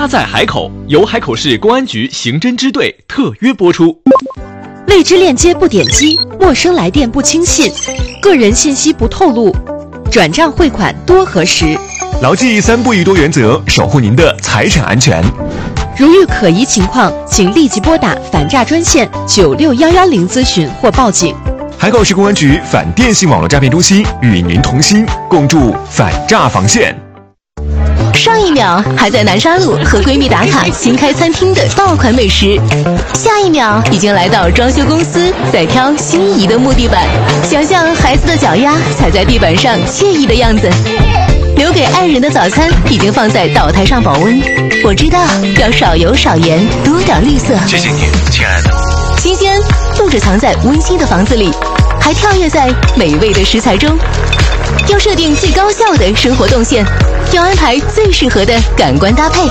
家在海口，由海口市公安局刑侦支队特约播出。 未知链接不点击，陌生来电不轻信，个人信息不透露，转账汇款多核实。 牢记3不1多原则，守护您的财产安全。 如遇可疑情况，请立即拨打反诈专线96110咨询或报警。 海口市公安局反电信网络诈骗中心与您同心，共筑反诈防线。 上一秒还在南沙路和闺蜜打卡新开餐厅的爆款美食，下一秒已经来到装修公司在挑心仪的木地板，想象孩子的脚丫踩在地板上惬意的样子。留给爱人的早餐已经放在岛台上保温，我知道要少油少盐，多点绿色。 谢谢你，亲爱的。 新鲜不只藏在温馨的房子里，还跳跃在美味的食材中。要设定最高效的生活动线，要安排最适合的感官搭配。